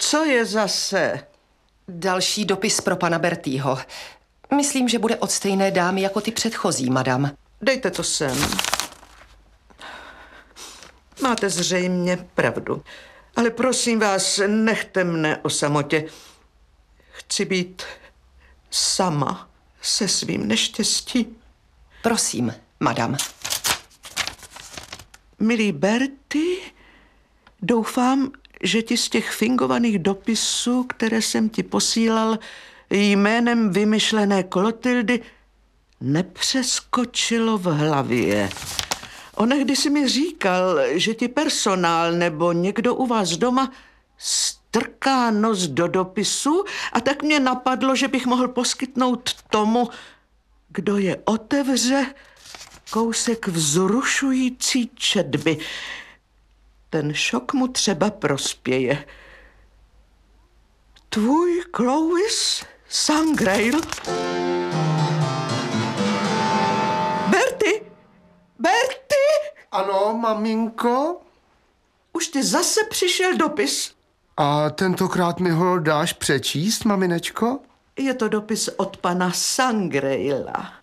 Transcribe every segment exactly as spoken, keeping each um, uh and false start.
co je zase? Další dopis pro pana Bertýho. Myslím, že bude od stejné dámy jako ty předchozí, madam. Dejte to sem. Máte zřejmě pravdu. Ale prosím vás, nechte mne o samotě. Chci být sama se svým neštěstím. Prosím, madam. Milý Bertie, doufám, že ti z těch fingovaných dopisů, které jsem ti posílal jménem vymyšlené Klotildy, nepřeskočilo v hlavě. Onehdy si mi říkal, že ti personál nebo někdo u vás doma strká nos do dopisu, a tak mě napadlo, že bych mohl poskytnout tomu, kdo je otevře, kousek vzrušující četby. Ten šok mu třeba prospěje. Tvůj Clovis Sangrail. Bertie! Bertie! Ano, maminko? Už ti zase přišel dopis. A tentokrát mi ho dáš přečíst, maminečko? Je to dopis od pana Sangraila.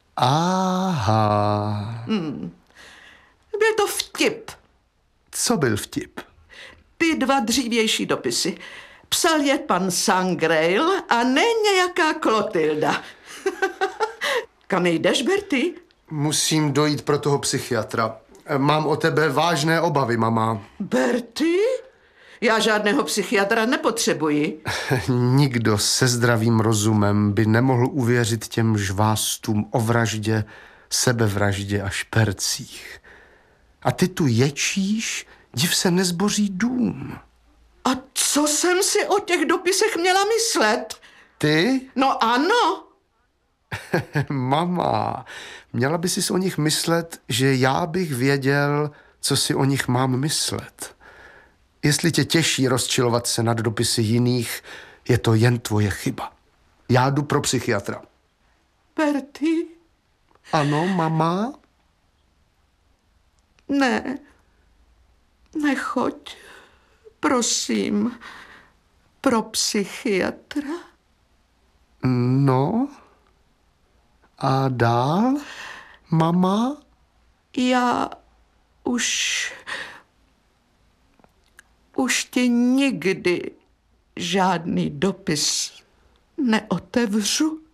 Aha. Hmm. Byl to vtip. Co byl vtip? Ty dva dřívější dopisy. Psal je pan Sangrail a ne nějaká Klotilda. Kam jdeš, Bertie? Musím dojít pro toho psychiatra. Mám o tebe vážné obavy, mama. Bertie? Já žádného psychiatra nepotřebuji. Nikdo se zdravým rozumem by nemohl uvěřit těm žvástům o vraždě, sebevraždě a špercích. A ty tu ječíš, div se nezboří dům. A co jsem si o těch dopisech měla myslet? Ty? No ano. Mama, měla by si o nich myslet, že já bych věděl, co si o nich mám myslet. Jestli tě těší rozčilovat se nad dopisy jiných, je to jen tvoje chyba. Já jdu pro psychiatra. Bertie? Ano, mama? Ne. Nechoď. Prosím. Pro psychiatra. No? A dál, mama? Já už... Už ti nikdy žádný dopis neotevřu.